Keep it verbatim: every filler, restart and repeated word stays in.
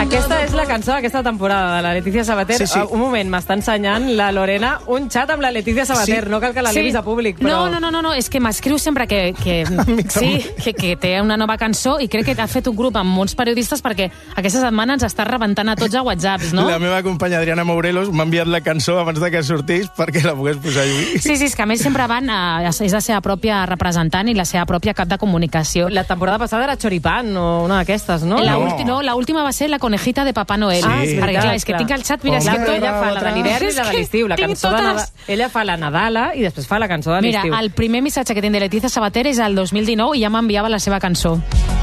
Aquesta és la cançó d'aquesta temporada de la Letícia Sabater. Sí, sí. Un moment, m'està ensenyant la Lorena un xat amb la Letícia Sabater. Sí. No cal que la Sí. levis a públic, però... No, no, no, no, no. és que m'escriu sempre que, que, sí, que, que té una nova cançó i crec que ha fet un grup amb molts periodistes perquè aquesta setmana ens està rebentant a tots a WhatsApps, no? La meva companya Adriana Morelos m'ha enviat la cançó abans de que sortís perquè la pogués posar avui. Sí, sí, és que a més sempre van a, és la seva pròpia representant i la seva pròpia cap de comunicació. La temporada passada era Choripán o una d'aquestes, no? La, No. ulti, no, la última va ser la conejita de Papá Noel. Sí. Ah, és Perquè, veritat, clar, és que clar. tinc el xat, mira, és Clar, que però tot... ella fa la de l'hivern i És la de que l'estiu. La tinc cançó de totes. Nadal. Ella fa la Nadala i després fa la cançó de Mira, l'estiu. el primer missatge que tinc de Letícia Sabater és el dos mil dinou i ja m'enviava la seva cançó.